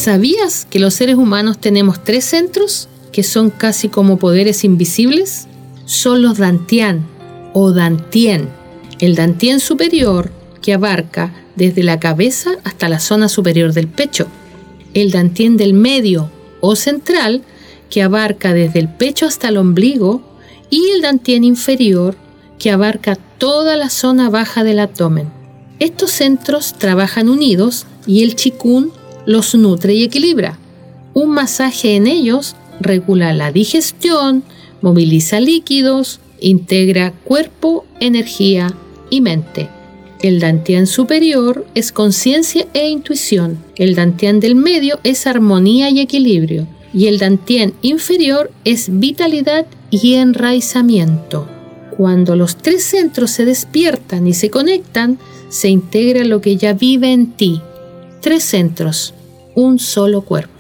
¿Sabías que los seres humanos tenemos 3 centros que son casi como poderes invisibles? Son los Dantian o Dantien. El Dantien superior, que abarca desde la cabeza hasta la zona superior del pecho. El Dantien del medio o central, que abarca desde el pecho hasta el ombligo. Y el Dantien inferior, que abarca toda la zona baja del abdomen. Estos centros trabajan unidos y el Qigong los nutre y equilibra. Un masaje en ellos regula la digestión, moviliza líquidos, integra cuerpo, energía y mente. El Dantien superior es conciencia e intuición. El Dantien del medio es armonía y equilibrio. Y el Dantien inferior es vitalidad y enraizamiento. Cuando los 3 centros se despiertan y se conectan, se integra lo que ya vive en ti. 3 centros, un solo cuerpo.